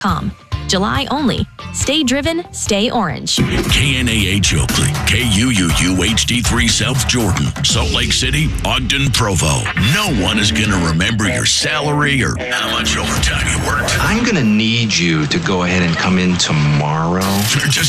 July only. Stay driven, stay orange. KNAH Oakley, KUUU HD3 South Jordan, Salt Lake City, Ogden, Provo. No one is going to remember your salary or how much overtime you worked. I'm going to need you to go ahead and come in tomorrow. Just